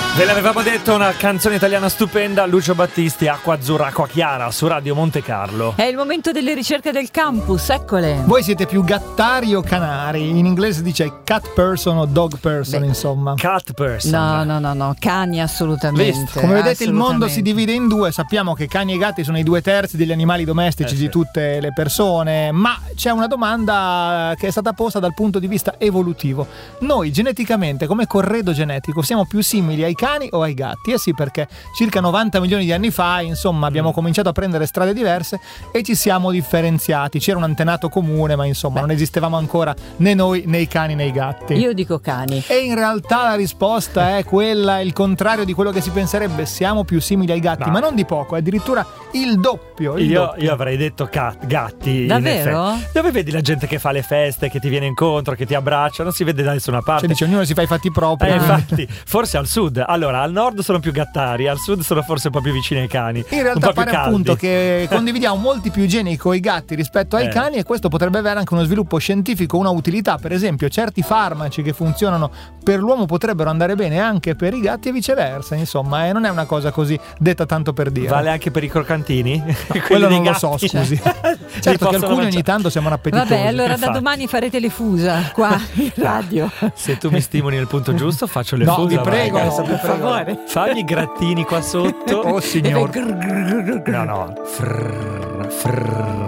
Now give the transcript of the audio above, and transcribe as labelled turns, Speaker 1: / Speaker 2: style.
Speaker 1: Ve l'avevamo detto, una canzone italiana stupenda, Lucio Battisti, Acqua Azzurra, Acqua Chiara, su Radio Monte Carlo.
Speaker 2: È il momento delle ricerche del campus, eccole.
Speaker 3: Voi siete più gattari o canari? In inglese dice cat person o dog person, insomma.
Speaker 1: Cat person.
Speaker 2: No, cani assolutamente.
Speaker 3: Come vedete il mondo si divide in due, sappiamo che cani e gatti sono i 2/3 degli animali domestici di tutte le persone, ma c'è una domanda che è stata posta dal punto di vista evolutivo. Noi geneticamente, come corredo genetico, siamo più simili ai cani o ai gatti? Sì, perché circa 90 milioni di anni fa, insomma, abbiamo cominciato a prendere strade diverse e ci siamo differenziati. C'era un antenato comune, ma insomma non esistevamo ancora né noi né i cani né i gatti.
Speaker 2: Io dico cani.
Speaker 3: E in realtà la risposta è quella, il contrario di quello che si penserebbe. Siamo più simili ai gatti, ma non di poco, addirittura il doppio.
Speaker 1: Io avrei detto gatti.
Speaker 2: Davvero?
Speaker 1: Dove vedi la gente che fa le feste, che ti viene incontro, che ti abbraccia? Non si vede da nessuna parte.
Speaker 3: Cioè dice, ognuno si fa i fatti propri.
Speaker 1: Infatti, forse al sud. Allora, al nord sono più gattari, al sud sono forse un po' più vicini ai cani.
Speaker 3: In realtà pare appunto che condividiamo molti più geni con i gatti rispetto ai cani, e questo potrebbe avere anche uno sviluppo scientifico, una utilità. Per esempio, certi farmaci che funzionano per l'uomo potrebbero andare bene anche per i gatti e viceversa, insomma, e non è una cosa così detta tanto per dire.
Speaker 1: Vale anche per i croccantini?
Speaker 3: Quello non lo so, scusi. Certo che alcuni ogni tanto sembrano appetitosi.
Speaker 2: Vabbè, allora da domani farete le fusa qua in radio.
Speaker 1: Se tu mi stimoli nel punto giusto, faccio le fusa.
Speaker 3: No, vi prego,
Speaker 2: per favore.
Speaker 1: Fagli i grattini qua sotto.
Speaker 3: Oh signor.
Speaker 1: No. Frrr.